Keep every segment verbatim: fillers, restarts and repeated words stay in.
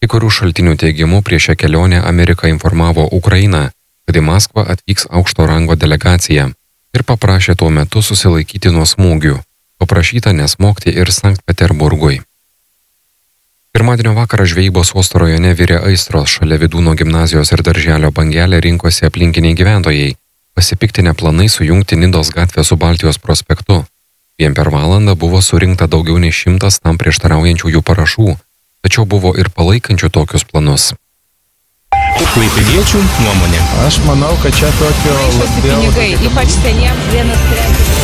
Kai kurių šaltinių teigimu prieš šią kelionę Amerika informavo Ukrainą, kad į Maskvą atvyks aukšto rango delegacija ir paprašė tuo metu susilaikyti nuo smūgių, paprašyta nesmogti ir Sankt Peterburgui. Pirmadienio vakarą žvejybos uosto rajone virė aistros, šalia Vydūno gimnazijos ir darželio Bangelė rinkosi aplinkiniai gyventojai, pasipiktinę planai sujungti Nidos gatvę su Baltijos prospektu. Vien per valandą buvo surinkta daugiau nei šimtas tam prieštaraujančiųjų parašų, tačiau buvo ir palaikančių tokius planus. Klaipėdiečių nuomonė. Aš manau, kad čia tokio labiau... Pinigai, ypač seniems vienas kremas.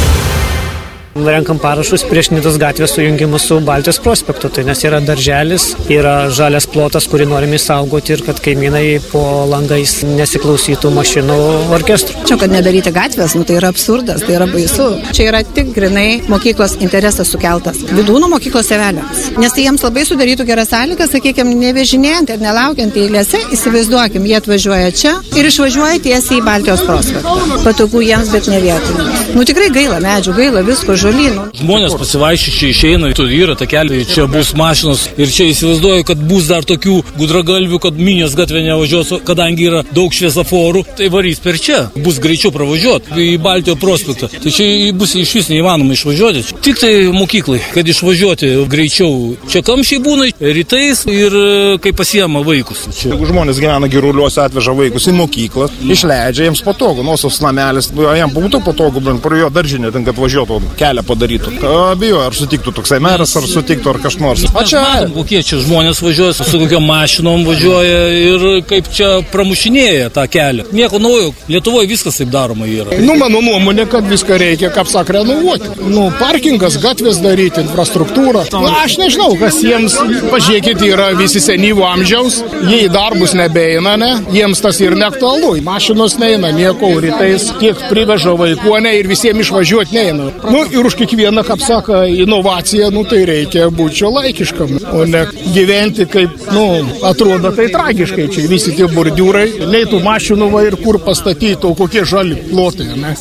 Renkam parašus prieš Nidos gatvės sujungimus su Baltijos prospektu, tai nes yra darželis, yra žalias plotas, kurį norime išsaugoti ir kad kaimynai po langais nesiklausytų mašinų orkestrų. Čia, kad nedaryti gatvės, nu, tai yra absurdas, tai yra baisu. Čia yra tik grinai mokyklos interesas sukeltas. Vydūno mokyklos tėveliams. Nes tai jiems labai sudarytų geras sąlygas, sakykime, nevežinėjant ir nelaukiant eilėse, įsivaizduokim, jie atvažiuoja čia ir išvažiuoja tiesiai į Baltijos prospektą. Patogu jiems, bet ne vietiniams. Nu tikrai gaila medžių, gaila visko. Žolynų. Žmonės pasivaiščiai išeina, tu yra takeliai, čia bus mašinos ir čia įsivaizduoju, kad bus dar tokių gudragalvių, kad Minijos gatvė nevažiuos, kadangi yra daug šviesoforų, tai varys per čia, bus greičiau pravažiuoti į Baltijos prospektą. Tai čia bus iš vis neįmanoma išvažiuoti. Tik tai mokyklai, kad išvažiuoti greičiau. Čia kamščiai būna rytais ir kai pasiema vaikus. Čia. Jeigu žmonės gyvena Giruliuose, atveža vaikus į mokyklą, išleidžia jiems patogu, nuosavas namelis, jam būtų patogu, bent pro jo daržinę, ten kad važiuotų. Kelią padarytų. Abijoju, ar sutiktų toksai meras, ar sutiktų, ar kas nors. O čia, matom, kokie čia žmonės važiuoja, su kokiam mašinom važiuoja ir kaip čia pramušinėja tą kelią. Nieko naujo, Lietuvoje viskas taip daroma yra. Nu, mano nuomonė, kad viską reikia, kaip sak, renovuoti. Nu, parkingas, gatvės daryti, infrastruktūrą. Na, aš nežinau, kas jiems, pažiūrėkit, yra visi senyvo amžiaus, jie į darbus nebeina, ne? Jiems tas ir neaktualu. Mašinos neina, nieko, rytais tiek priveža vaikuonę ir visiems išvažiuoti neina. Nu, ir už kiekvieną, kaip sako, inovaciją, nu, tai reikia būti šiuolaikiškam, o ne gyventi kaip, nu, atrodo tai tragiškai. Čia visi tie bordiūrai, nei tų mašinų va ir kur pastatyti, o kokie žali plotai, ne?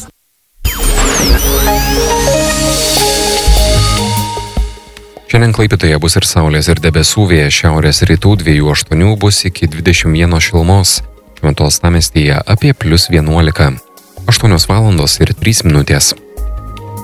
Šiandien Klaipėdoje bus ir saulės ir debesų, vėjas šiaurės rytų dviejų aštuonių bus iki dvidešimt vienos šilumos, Šventos Uostamiestyje apie plius vienuolika. aštuonios valandos ir trys minutės.